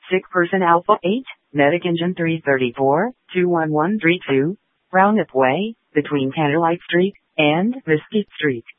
Sick Person Alpha 8, Medic Engine 334, 21132, Roundup Way, between Candlelight Street and Mesquite Street.